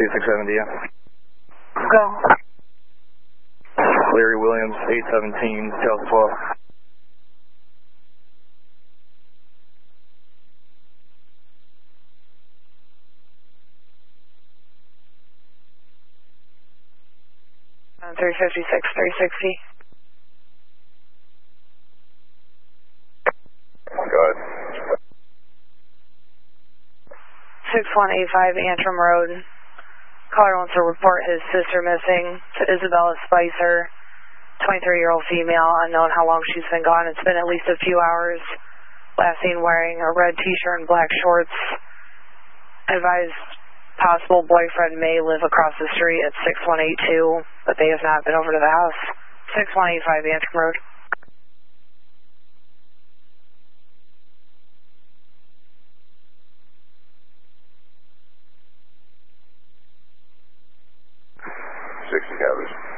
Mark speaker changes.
Speaker 1: 2670, yeah.
Speaker 2: Go.
Speaker 1: Larry Williams, 817, Chelsea 12.
Speaker 2: On 356, 360.
Speaker 1: Go ahead.
Speaker 2: 6185 Antrim Road. Caller wants to report his sister missing. To Isabella Spicer, 23-year-old female, unknown how long she's been gone. It's been at least a few hours. Last seen wearing a red t-shirt and black shorts. Advised possible boyfriend may live across the street at 6182, but they have not been over to the house. 6185 Antrim Road.
Speaker 1: Sixty coverage.